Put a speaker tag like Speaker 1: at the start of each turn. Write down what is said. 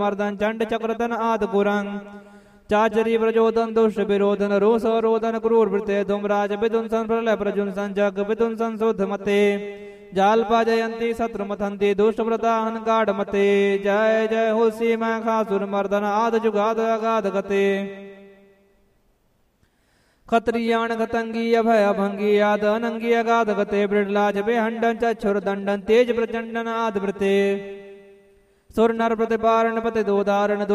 Speaker 1: मर्दन चंड चक्रतन आद कुरंग चाचरी प्रचोदन दुष्ट विरोधन रोष रोदन क्रूर वृत्ते धूमराज विदुंसन प्रलय प्रजुंसन जग विदुंसन शुद्ध मते जालपा जयंती शत्रु मथंती दुष्ट व्रताहन गाढ़ मते जय जय हो सीमा खासुर मर्दन आद जुगाद अगाध गते खत्रियाण गतंगी अभय अभंगी आद अनंगी अगाध गते बृडलाज बेहंडन चक्षुर दंडन तेज प्रचंडन आद वृते सुर नर प्रतिपारण पति दोदारण